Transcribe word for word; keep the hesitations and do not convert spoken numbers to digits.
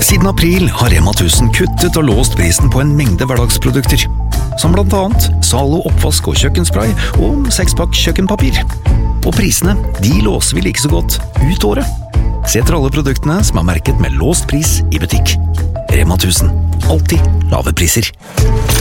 Siden april har Rema tusen kuttet og låst prisen på en mengde hverdagsprodukter, som blant annet Zalo oppvask og kjøkkenspray og sekspakk kjøkkenpapir. Og prisene, de låser vi like så godt ut året. Se etter alle produktene som er merket med låst pris i butikk. Rema tusen, alltid lave priser.